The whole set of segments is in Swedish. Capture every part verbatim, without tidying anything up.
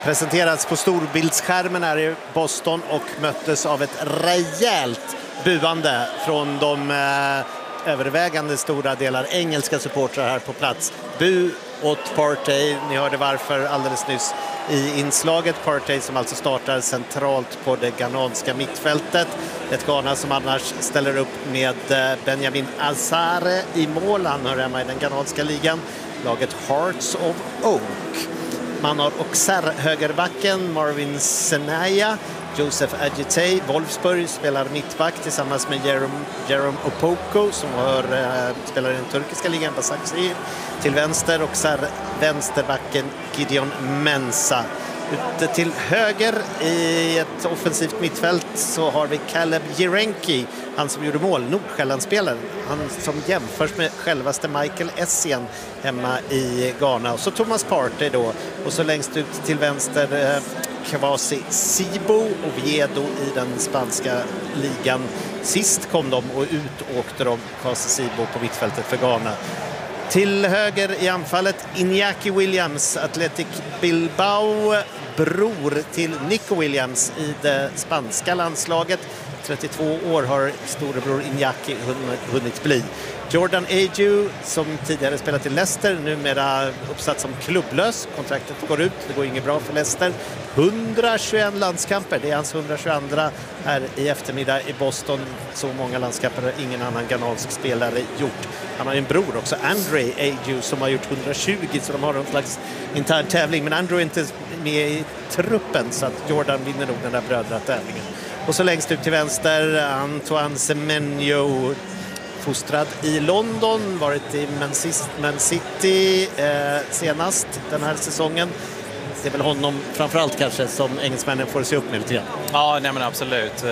Presenterats på storbildsskärmen här i Boston och möttes av ett rejält buande från de eh, övervägande stora delar engelska supportrar här på plats. Bu åt Partey, ni hörde varför alldeles nyss i inslaget. Partey som alltså startar centralt på det ghananska mittfältet. Ett Ghana som annars ställer upp med Benjamin Azare i mål. Han hör hemma i den ghananska ligan. Laget Hearts of Oak. Man har Auxerre högerbacken, Marvin Senaya, Joseph Adjetey, Wolfsburg spelar mittback tillsammans med Jerome, Jerome Opoko som har, äh, spelar i den turkiska ligan, Basaksehir. Till vänster Auxerre vänsterbacken Gideon Mensah. Ute till höger i ett offensivt mittfält så har vi Caleb Jirenki, han som gjorde mål, Nordsjällandsspelaren. Han som jämförs med självaste Michael Essien hemma i Ghana. Och så Thomas Partey då. Och så längst ut till vänster eh, Kwasi Sibo och Viedo i den spanska ligan. Sist kom de och ut åkte de Kwasi Sibo på mittfältet för Ghana. Till höger i anfallet Iñaki Williams, Athletic Bilbao, bror till Nico Williams i det spanska landslaget. trettiotvå år har storebror Iñaki hunnit bli. Jordan Ayew som tidigare spelat i Leicester, numera uppsatt som klubblös. Kontraktet går ut, det går inget bra för Leicester. hundratjugoett landskamper, det är hans hundratjugoandra här i eftermiddag i Boston. Så många landskamper har ingen annan ghanansk spelare gjort. Han har en bror också, Andre Ayew, som har gjort hundratjugo, så de har en slags intern tävling. Men Andre är inte med i truppen, så att Jordan vinner nog den där brödratävlingen. Och så längst ut till vänster Antoine Semenyo, fostrad i London, varit i Man City eh, senast den här säsongen. Det är väl honom framförallt kanske som engelsmännen får se upp med lite grann. Ja, nej men absolut.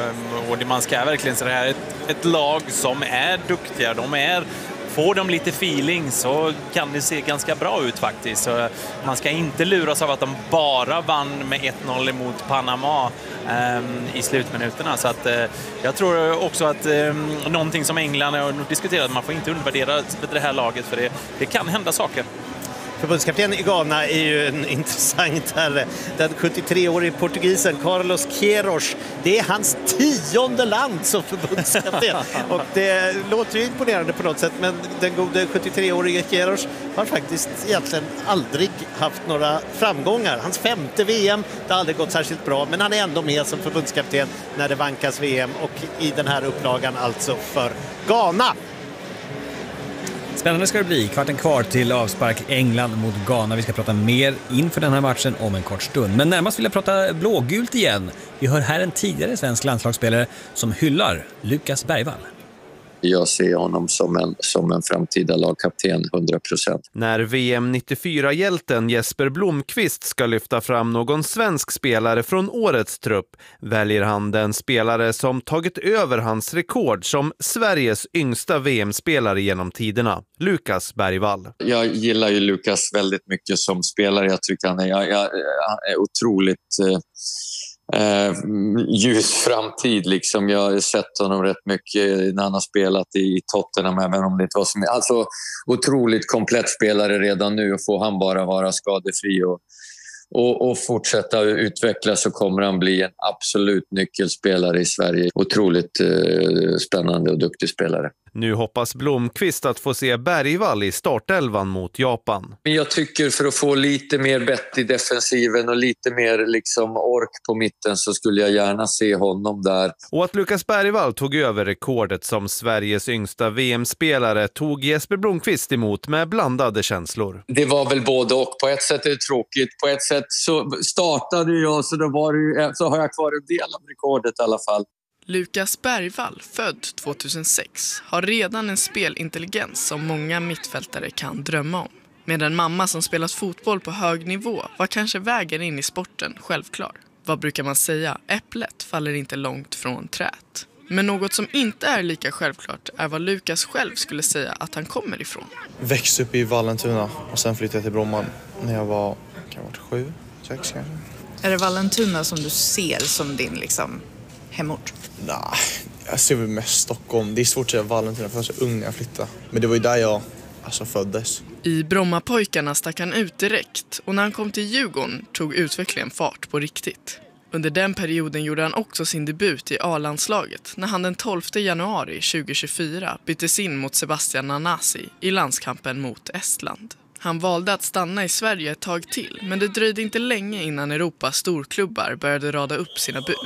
Och man ska verkligen säga det här, ett, ett lag som är duktiga, de är... Får de lite feeling så kan det se ganska bra ut faktiskt. Så man ska inte luras av att de bara vann med ett noll emot Panama eh, i slutminuterna. Så att, eh, jag tror också att eh, någonting som England har diskuterat, man får inte undervärdera det här laget för det, det kan hända saker. Förbundskapten i Ghana är ju en intressant herre. Den sjuttiotre-årige portugisen Carlos Queiroz. Det är hans tionde land som förbundskapten. Och det låter ju imponerande på något sätt, men den gode sjuttiotre-årige Queiroz har faktiskt egentligen aldrig haft några framgångar. Hans femte V M, det har aldrig gått särskilt bra, men han är ändå med som förbundskapten när det vankas V M och i den här upplagan alltså för Ghana. Spännande ska det bli. Kvarten kvar till avspark England mot Ghana. Vi ska prata mer inför den här matchen om en kort stund. Men närmast vill jag prata blågult igen. Vi hör här en tidigare svensk landslagsspelare som hyllar Lukas Bergvall. Jag ser honom som en, som en framtida lagkapten, hundra procent. När V M nittiofyra-hjälten Jesper Blomqvist ska lyfta fram någon svensk spelare från årets trupp väljer han den spelare som tagit över hans rekord som Sveriges yngsta V M-spelare genom tiderna, Lukas Bergvall. Jag gillar ju Lukas väldigt mycket som spelare. Jag tycker han är, jag, jag, han är otroligt... Eh, Eh, ljus framtid liksom. Jag har sett honom rätt mycket när han har spelat i Tottenham, även om det inte var som... Alltså otroligt komplett spelare redan nu, och får han bara vara skadefri och, och, och fortsätta utvecklas så kommer han bli en absolut nyckelspelare i Sverige. Otroligt eh, spännande och duktig spelare. Nu hoppas Blomqvist att få se Bergvall i startelvan mot Japan. Men jag tycker för att få lite mer bett i defensiven och lite mer liksom ork på mitten så skulle jag gärna se honom där. Och att Lukas Bergvall tog över rekordet som Sveriges yngsta V M-spelare tog Jesper Blomqvist emot med blandade känslor. Det var väl både och. På ett sätt är det tråkigt. På ett sätt så startade jag, så, då var det, så har jag kvar en del av rekordet i alla fall. Lukas Bergvall, född tjugohundrasex, har redan en spelintelligens som många mittfältare kan drömma om. Med en mamma som spelat fotboll på hög nivå var kanske vägen in i sporten självklar. Vad brukar man säga? Äpplet faller inte långt från träet. Men något som inte är lika självklart är vad Lukas själv skulle säga att han kommer ifrån. Växte upp i Vallentuna och sen flyttade jag till Bromma när jag var, kan jag vara sju, sex kanske. Är det Vallentuna som du ser som din liksom hemort? Nej, jag ser väl mest Stockholm. Det är svårt att säga Vallentuna för jag var så ung när jag flyttade. Men det var ju där jag alltså föddes. I Brommapojkarna stack han ut direkt och när han kom till Djurgården tog utvecklingen fart på riktigt. Under den perioden gjorde han också sin debut i A-landslaget när han den tolfte januari tjugohundratjugofyra byttes in mot Sebastian Nanasi i landskampen mot Estland. Han valde att stanna i Sverige ett tag till, men det dröjde inte länge innan Europas storklubbar började rada upp sina bud.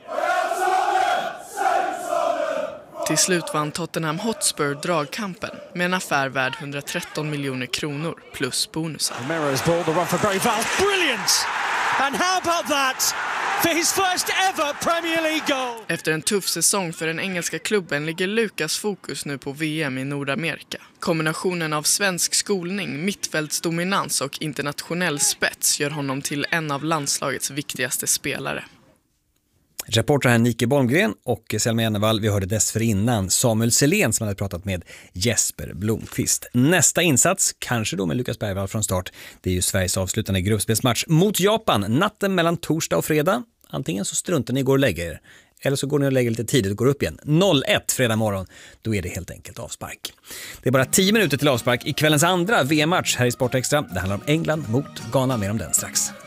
Till slut vann Tottenham Hotspur dragkampen med en affär värd hundratretton miljoner kronor plus bonusar. Romero's ball, the run for Barry Valls, brilliant! And how about that? For his first ever Premier League goal. Efter en tuff säsong för den engelska klubben ligger Lukas fokus nu på V M i Nordamerika. Kombinationen av svensk skolning, mittfältsdominans och internationell spets gör honom till en av landslagets viktigaste spelare. Reporter här Nike Bolmgren och Selma Jennevall. Vi hörde dessförinnan Samuel Selén som hade pratat med Jesper Blomqvist. Nästa insats, kanske då med Lukas Bergvall från start, det är ju Sveriges avslutande gruppspelsmatch mot Japan natten mellan torsdag och fredag. Antingen så struntar ni går och lägger er, eller så går ni och lägger lite tidigt och går upp igen. noll ett fredag morgon, då är det helt enkelt avspark. Det är bara tio minuter till avspark i kvällens andra V M-match här i Sport Extra. Det handlar om England mot Ghana, mer om den strax.